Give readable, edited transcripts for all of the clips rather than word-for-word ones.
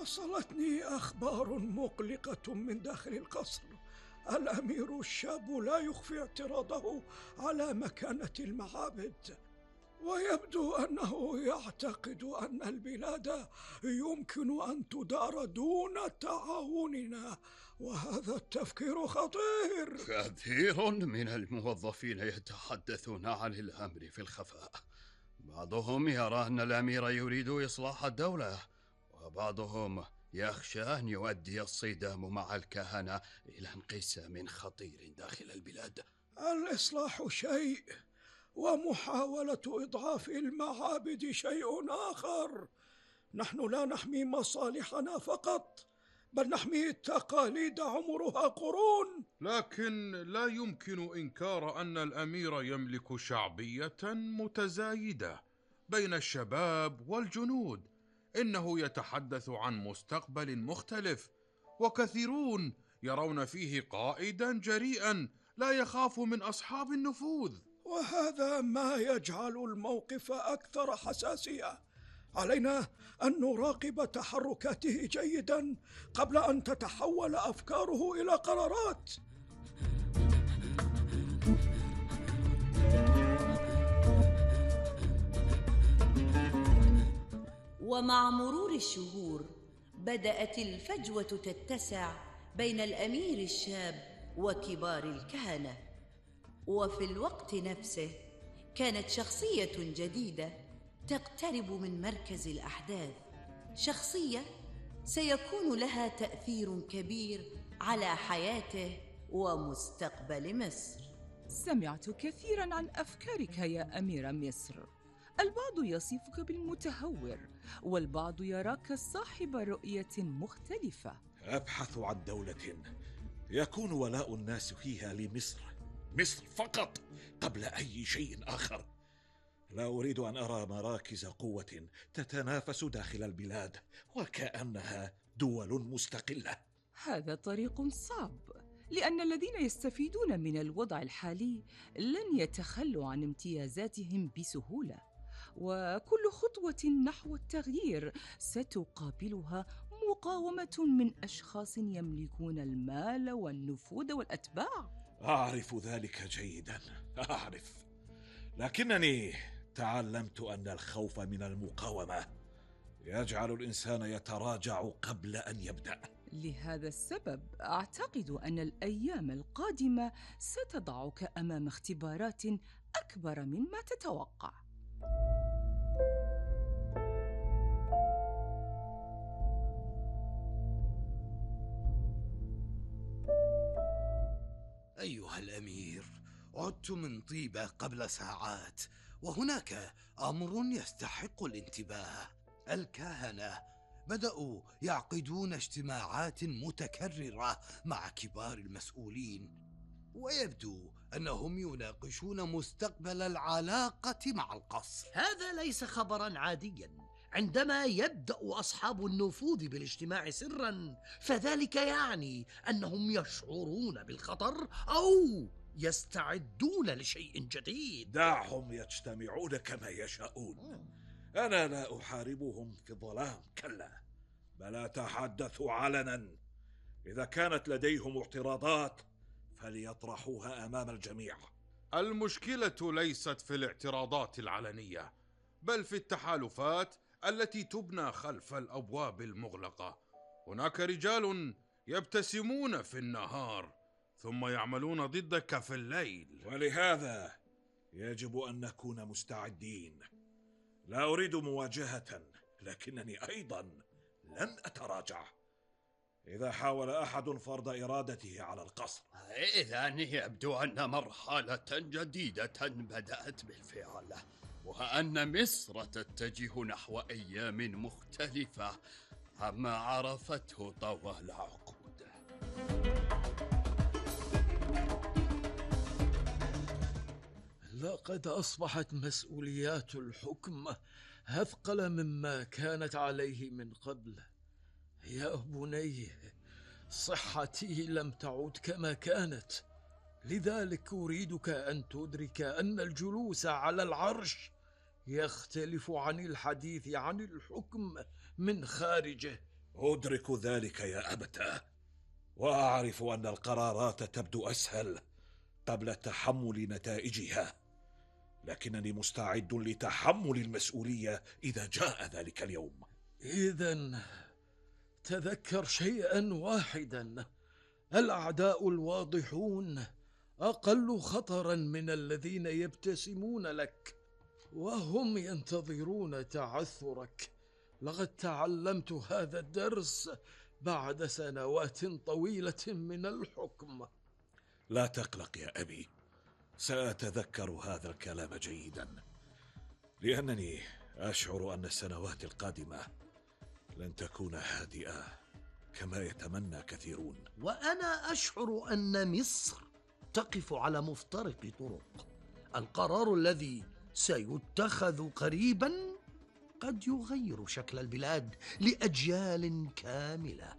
وصلتني أخبار مقلقة من داخل القصر. الأمير الشاب لا يخفي اعتراضه على مكانة المعابد، ويبدو أنه يعتقد أن البلاد يمكن أن تدار دون تعاوننا، وهذا التفكير خطير. كثير من الموظفين يتحدثون عن الأمر في الخفاء. بعضهم يرى أن الأمير يريد إصلاح الدولة، وبعضهم يخشى أن يؤدي الصدام مع الكهنة إلى انقسام خطير داخل البلاد. الإصلاح شيء، ومحاولة إضعاف المعابد شيء آخر. نحن لا نحمي مصالحنا فقط، بل نحمي التقاليد عمرها قرون. لكن لا يمكن إنكار أن الأمير يملك شعبية متزايدة بين الشباب والجنود. إنه يتحدث عن مستقبل مختلف، وكثيرون يرون فيه قائدا جريئا لا يخاف من أصحاب النفوذ. وهذا ما يجعل الموقف أكثر حساسية. علينا أن نراقب تحركاته جيدا قبل أن تتحول أفكاره إلى قرارات. ومع مرور الشهور بدأت الفجوة تتسع بين الأمير الشاب وكبار الكهنة، وفي الوقت نفسه كانت شخصية جديدة تقترب من مركز الأحداث، شخصية سيكون لها تأثير كبير على حياته ومستقبل مصر. سمعت كثيراً عن أفكارك يا أمير مصر. البعض يصفك بالمتهور، والبعض يراك صاحب رؤية مختلفة. أبحث عن دولة يكون ولاء الناس فيها لمصر، مصر فقط قبل أي شيء آخر. لا أريد أن أرى مراكز قوة تتنافس داخل البلاد وكأنها دول مستقلة. هذا طريق صعب، لأن الذين يستفيدون من الوضع الحالي لن يتخلوا عن امتيازاتهم بسهولة، وكل خطوة نحو التغيير ستقابلها مقاومة من أشخاص يملكون المال والنفوذ والأتباع. أعرف ذلك جيدا، أعرف، لكنني تعلمت أن الخوف من المقاومة يجعل الإنسان يتراجع قبل أن يبدأ. لهذا السبب أعتقد أن الأيام القادمة ستضعك أمام اختبارات أكبر مما تتوقع. أيها الأمير، عدت من طيبة قبل ساعات، وهناك أمر يستحق الانتباه. الكهنة بدأوا يعقدون اجتماعات متكررة مع كبار المسؤولين، ويبدو أنهم يناقشون مستقبل العلاقة مع القصر. هذا ليس خبرا عاديا. عندما يبدأ أصحاب النفوذ بالاجتماع سرا، فذلك يعني أنهم يشعرون بالخطر أو يستعدون لشيء جديد. دعهم يجتمعون كما يشاءون، أنا لا أحاربهم في الظلام، كلا، بل أتحدث علنا. إذا كانت لديهم اعتراضات فليطرحوها أمام الجميع. المشكلة ليست في الاعتراضات العلنية، بل في التحالفات التي تبنى خلف الأبواب المغلقة. هناك رجال يبتسمون في النهار ثم يعملون ضدك في الليل، ولهذا يجب أن نكون مستعدين. لا أريد مواجهة، لكنني أيضا لن أتراجع إذا حاول أحد فرض إرادته على القصر. إذن يبدو أن مرحلة جديدة بدأت بالفعل، وأن مصر تتجه نحو أيام مختلفة عما عرفته طوال عقود. لقد أصبحت مسؤوليات الحكم أثقل مما كانت عليه من قبل. يا بني، صحتي لم تعد كما كانت، لذلك أريدك أن تدرك أن الجلوس على العرش يختلف عن الحديث عن الحكم من خارجه. أدرك ذلك يا أبتاه، وأعرف أن القرارات تبدو أسهل قبل تحمل نتائجها، لكنني مستعد لتحمل المسؤولية إذا جاء ذلك اليوم. إذن تذكر شيئا واحدا: الأعداء الواضحون أقل خطرا من الذين يبتسمون لك وهم ينتظرون تعثرك. لقد تعلمت هذا الدرس بعد سنوات طويلة من الحكم. لا تقلق يا أبي، سأتذكر هذا الكلام جيدا، لأنني أشعر أن السنوات القادمة لن تكون هادئة كما يتمنى كثيرون. وأنا أشعر أن مصر تقف على مفترق طرق. القرار الذي سيتخذ قريبا قد يغير شكل البلاد لأجيال كاملة.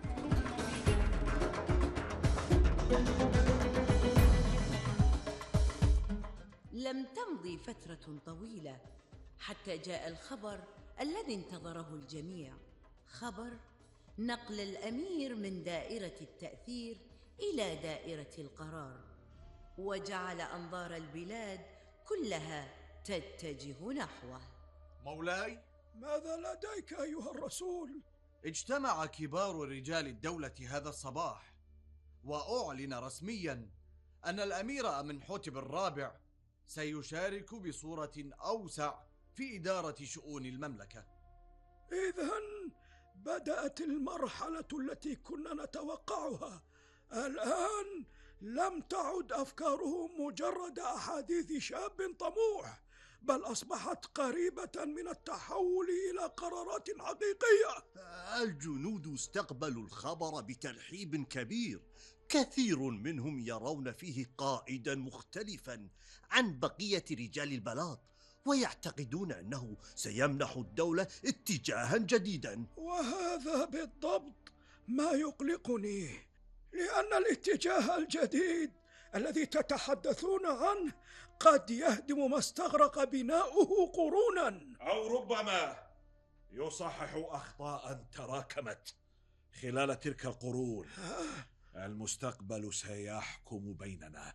لم تمضي فترة طويلة حتى جاء الخبر الذي انتظره الجميع، خبر نقل الأمير من دائرة التأثير إلى دائرة القرار، وجعل أنظار البلاد كلها تتجه نحوه. مولاي، ماذا لديك أيها الرسول؟ اجتمع كبار رجال الدولة هذا الصباح، وأعلن رسميا أن الأمير أمنحوتب الرابع سيشارك بصورة أوسع في إدارة شؤون المملكة. إذن بدأت المرحلة التي كنا نتوقعها. الآن لم تعد أفكارهم مجرد أحاديث شاب طموح، بل أصبحت قريبة من التحول إلى قرارات حقيقية. الجنود استقبلوا الخبر بترحيب كبير، كثير منهم يرون فيه قائدا مختلفا عن بقية رجال البلاط، ويعتقدون أنه سيمنح الدولة اتجاها جديدا. وهذا بالضبط ما يقلقني، لأن الاتجاه الجديد الذي تتحدثون عنه قد يهدم ما استغرق بناؤه قرونا، أو ربما يصحح أخطاء تراكمت خلال تلك القرون. المستقبل سيحكم بيننا.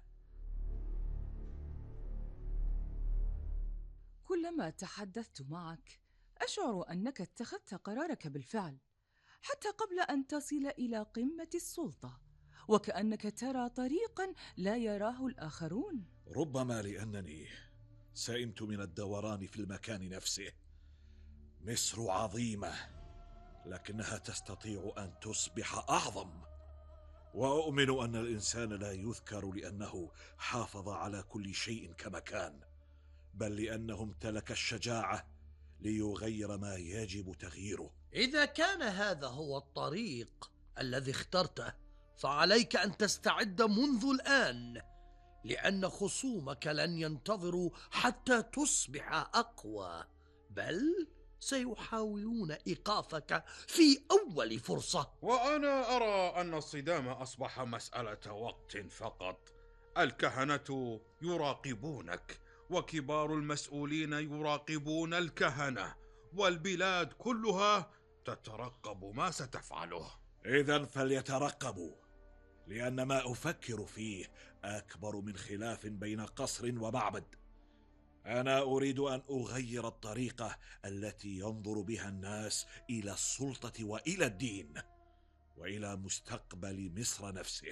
كلما تحدثت معك أشعر أنك اتخذت قرارك بالفعل، حتى قبل أن تصل إلى قمة السلطة، وكأنك ترى طريقا لا يراه الآخرون. ربما لأنني سئمت من الدوران في المكان نفسه. مصر عظيمة، لكنها تستطيع أن تصبح أعظم، وأؤمن أن الإنسان لا يذكر لأنه حافظ على كل شيء كما كان، بل لأنه امتلك الشجاعة ليغير ما يجب تغييره. إذا كان هذا هو الطريق الذي اخترته، فعليك أن تستعد منذ الآن، لأن خصومك لن ينتظروا حتى تصبح أقوى، بل سيحاولون إيقافك في أول فرصة. وأنا أرى أن الصدام أصبح مسألة وقت فقط. الكهنة يراقبونك، وكبار المسؤولين يراقبون الكهنة، والبلاد كلها تترقب ما ستفعله. إذن فليترقبوا، لأن ما أفكر فيه أكبر من خلاف بين قصر ومعبد. أنا أريد أن أغير الطريقة التي ينظر بها الناس إلى السلطة وإلى الدين وإلى مستقبل مصر نفسه.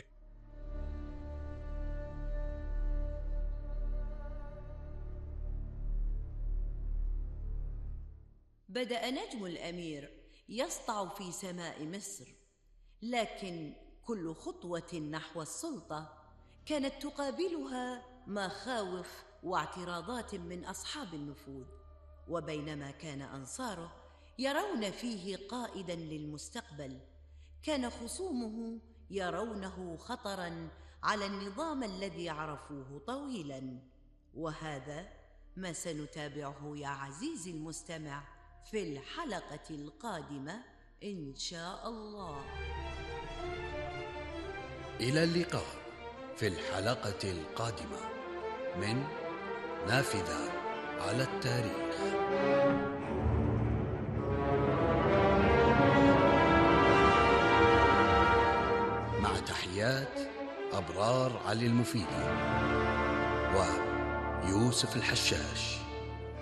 بدأ نجم الأمير يسطع في سماء مصر، لكن كل خطوة نحو السلطة كانت تقابلها مخاوف واعتراضات من أصحاب النفوذ. وبينما كان أنصاره يرون فيه قائدا للمستقبل، كان خصومه يرونه خطرا على النظام الذي عرفوه طويلا. وهذا ما سنتابعه يا عزيزي المستمع في الحلقة القادمة إن شاء الله. إلى اللقاء في الحلقة القادمة من نافذة على التاريخ. تحيات أبرار علي المفيدي ويوسف الحشاش.